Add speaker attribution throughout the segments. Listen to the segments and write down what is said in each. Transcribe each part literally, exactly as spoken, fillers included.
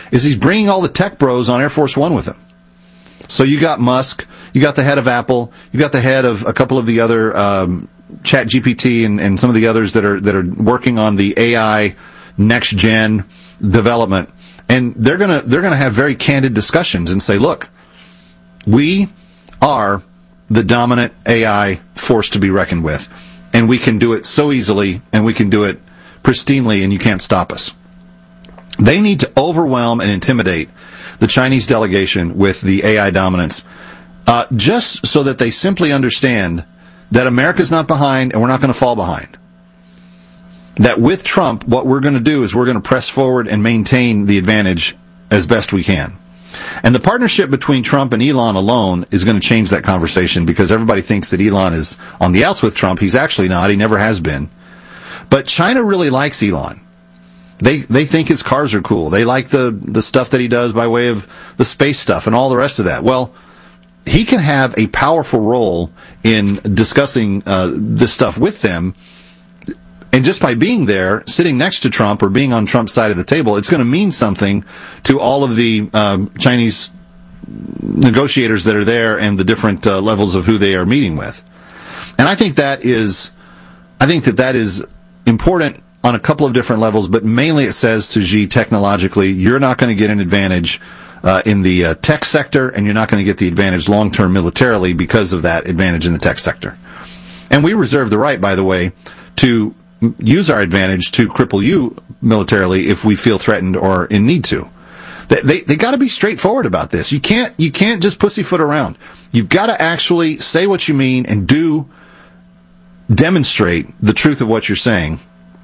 Speaker 1: is he's bringing all the tech bros on Air Force One with him. So you got Musk, you got the head of Apple, you got the head of a couple of the other um, Chat G P T and, and some of the others that are that are working on the A I next gen development, and they're gonna they're gonna have very candid discussions and say, look, we are the dominant A I force to be reckoned with, and we can do it so easily, and we can do it pristinely, and you can't stop us. They need to overwhelm and intimidate the Chinese delegation with the A I dominance, uh, just so that they simply understand that America's not behind and we're not going to fall behind. That with Trump, what we're going to do is we're going to press forward and maintain the advantage as best we can. And the partnership between Trump and Elon alone is going to change that conversation, because everybody thinks that Elon is on the outs with Trump. He's actually not. He never has been. But China really likes Elon. They they think his cars are cool. They like the, the stuff that he does by way of the space stuff and all the rest of that. Well, he can have a powerful role in discussing uh, this stuff with them. And just by being there, sitting next to Trump or being on Trump's side of the table, it's going to mean something to all of the um, Chinese negotiators that are there and the different uh, levels of who they are meeting with. And I think that is, I think that that is important on a couple of different levels, but mainly it says to Xi, technologically, you're not going to get an advantage uh, in the uh, tech sector, and you're not going to get the advantage long-term militarily because of that advantage in the tech sector. And we reserve the right, by the way, to use our advantage to cripple you militarily if we feel threatened or in need to. They they, they got to be straightforward about this. You can't you can't just pussyfoot around. You've got to actually say what you mean and do demonstrate the truth of what you're saying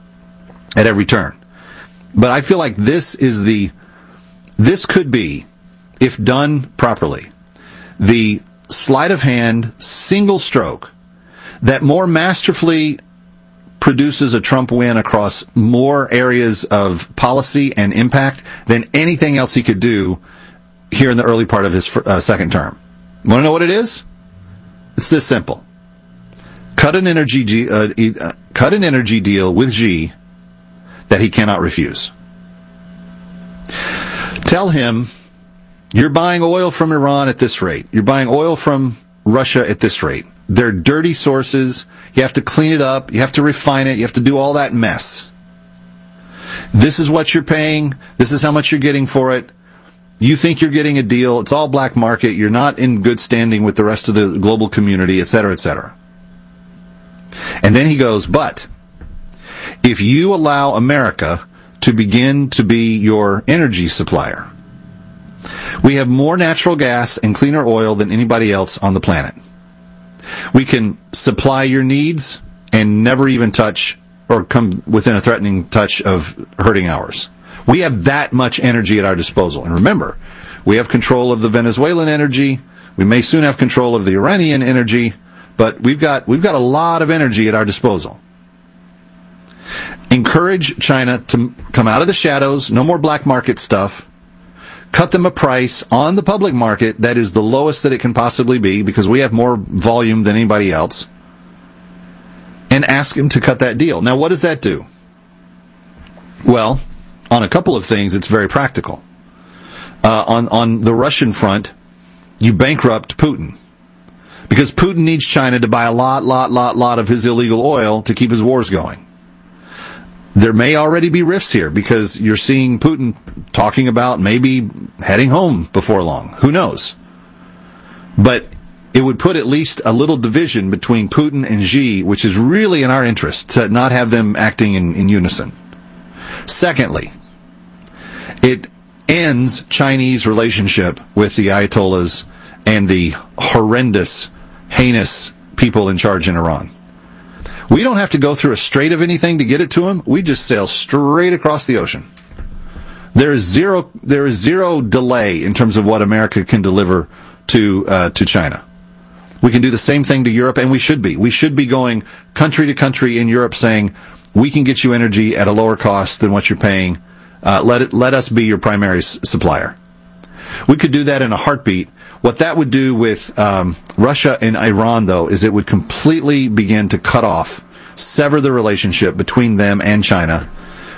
Speaker 1: at every turn. But I feel like this is the this could be, if done properly, the sleight of hand single stroke that more masterfully produces a Trump win across more areas of policy and impact than anything else he could do here in the early part of his uh, second term. Want to know what it is? It's this simple. Cut an energy uh, uh, cut an energy deal with Xi that he cannot refuse. Tell him, you're buying oil from Iran at this rate. You're buying oil from Russia at this rate. They're dirty sources. You have to clean it up. You have to refine it. You have to do all that mess. This is what you're paying. This is how much you're getting for it. You think you're getting a deal. It's all black market. You're not in good standing with the rest of the global community, et cetera, et cetera. And then he goes, but if you allow America to begin to be your energy supplier, we have more natural gas and cleaner oil than anybody else on the planet. We can supply your needs and never even touch or come within a threatening touch of hurting ours. We have that much energy at our disposal. And remember, we have control of the Venezuelan energy. We may soon have control of the Iranian energy, but we've got we've got a lot of energy at our disposal. Encourage China to come out of the shadows, no more black market stuff. Cut them a price on the public market that is the lowest that it can possibly be, because we have more volume than anybody else, and ask him to cut that deal. Now, what does that do? Well, on a couple of things, it's very practical. Uh, on, on the Russian front, you bankrupt Putin, because Putin needs China to buy a lot, lot, lot, lot of his illegal oil to keep his wars going. There may already be rifts here, because you're seeing Putin talking about maybe heading home before long. Who knows? But it would put at least a little division between Putin and Xi, which is really in our interest to not have them acting in, in unison. Secondly, it ends Chinese relationship with the Ayatollahs and the horrendous, heinous people in charge in Iran. We don't have to go through a strait of anything to get it to them. We just sail straight across the ocean. There is zero, there is zero delay in terms of what America can deliver to uh, to China. We can do the same thing to Europe, and we should be. We should be going country to country in Europe saying, we can get you energy at a lower cost than what you're paying. Uh, let it, let us be your primary s- supplier. We could do that in a heartbeat. What that would do with um, Russia and Iran, though, is it would completely begin to cut off, sever the relationship between them and China,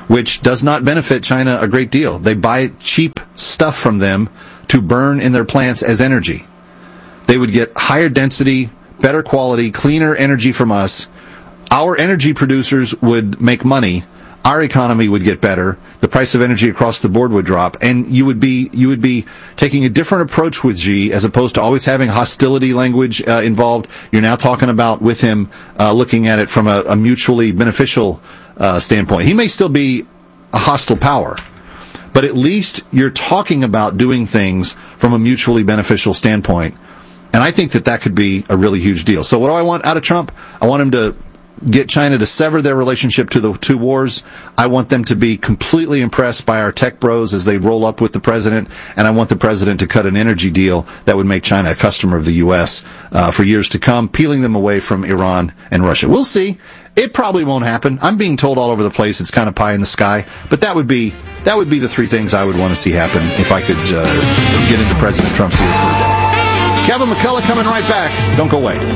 Speaker 1: which does not benefit China a great deal. They buy cheap stuff from them to burn in their plants as energy. They would get higher density, better quality, cleaner energy from us. Our energy producers would make money. Our economy would get better. The price of energy across the board would drop, and you would be you would be taking a different approach with Xi, as opposed to always having hostility language uh, involved. You're now talking about with him uh, looking at it from a, a mutually beneficial uh, standpoint. He may still be a hostile power, but at least you're talking about doing things from a mutually beneficial standpoint. And I think that that could be a really huge deal. So what do I want out of Trump? I want him to get China to sever their relationship to the two wars. I want them to be completely impressed by our tech bros as they roll up with the president, and I want the president to cut an energy deal that would make China a customer of the U S uh, for years to come, peeling them away from Iran and Russia. We'll see. It probably won't happen. I'm being told all over the place it's kind of pie in the sky, but that would be that would be the three things I would want to see happen if I could uh, get into President Trump's ear for a day. Kevin McCullough coming right back. Don't go away.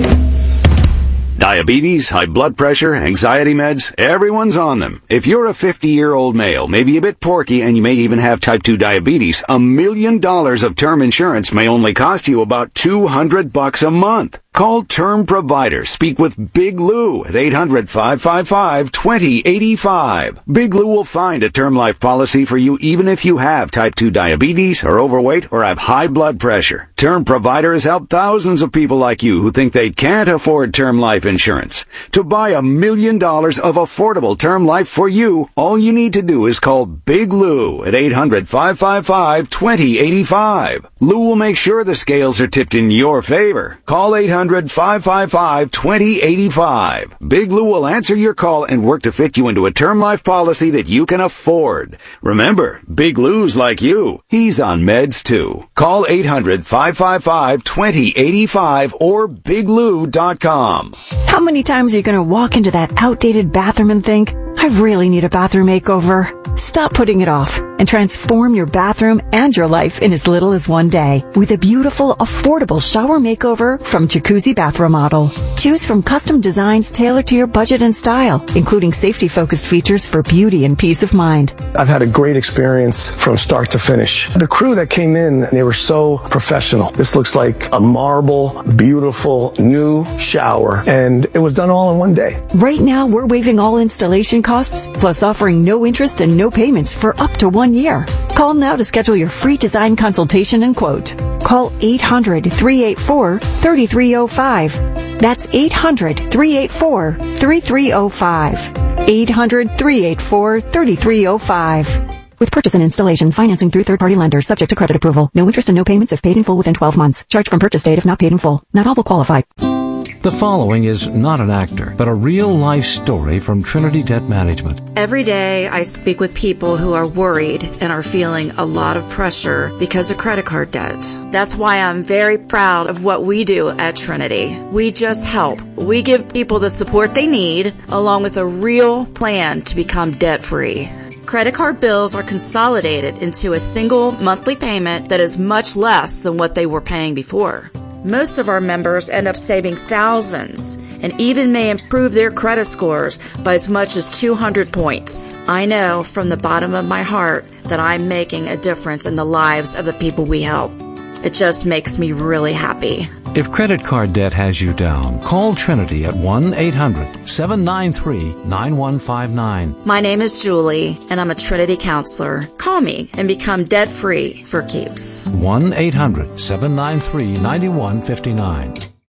Speaker 2: Diabetes, high blood pressure, anxiety meds, everyone's on them. If you're a fifty-year-old male, maybe a bit porky, and you may even have type two diabetes, a million dollars of term insurance may only cost you about two hundred bucks a month. Call Term Provider. Speak with Big Lou at eight hundred, five five five, two zero eight five. Big Lou will find a term life policy for you even if you have type two diabetes, are overweight, or have high blood pressure. Term Provider has helped thousands of people like you who think they can't afford term life insurance. To buy a million dollars of affordable term life for you, all you need to do is call Big Lou at eight hundred, five five five, two zero eight five. Lou will make sure the scales are tipped in your favor. Call eight hundred, five five five, two zero eight five. Big Lou will answer your call and work to fit you into a term life policy that you can afford. Remember, Big Lou's like you. He's on meds too. Call eight hundred, five five five, two zero eight five or big lou dot com.
Speaker 3: How many times are you going to walk into that outdated bathroom and think, I really need a bathroom makeover? Stop putting it off and transform your bathroom and your life in as little as one day with a beautiful, affordable shower makeover from Jacuzzi Bath Remodel. Choose from custom designs tailored to your budget and style, including safety-focused features for beauty and peace of mind.
Speaker 4: I've had a great experience from start to finish. The crew that came in, they were so professional. This looks like a marble, beautiful, new shower, and it was done all in one day.
Speaker 3: Right now, we're waiving all installation costs, plus offering no interest and no payments for up to one year. Call now to schedule your free design consultation and quote. Call eight hundred, three eight four, three three zero five. That's eight hundred, three eight four, three three zero five. eight hundred, three eight four, three three zero five. With purchase and installation, financing through third-party lenders, subject to credit approval. No interest and no payments if paid in full within twelve months. Charge from purchase date if not paid in full. Not all will qualify.
Speaker 5: The following is not an actor, but a real-life story from Trinity Debt Management.
Speaker 6: Every day I speak with people who are worried and are feeling a lot of pressure because of credit card debt. That's why I'm very proud of what we do at Trinity. We just help. We give people the support they need, along with a real plan to become debt-free. Credit card bills are consolidated into a single monthly payment that is much less than what they were paying before. Most of our members end up saving thousands and even may improve their credit scores by as much as two hundred points. I know from the bottom of my heart that I'm making a difference in the lives of the people we help. It just makes me really happy.
Speaker 5: If credit card debt has you down, call Trinity at one eight hundred, seven nine three, nine one five nine.
Speaker 6: My name is Julie, and I'm a Trinity counselor. Call me and become debt-free for keeps.
Speaker 5: one eight hundred, seven nine three, nine one five nine.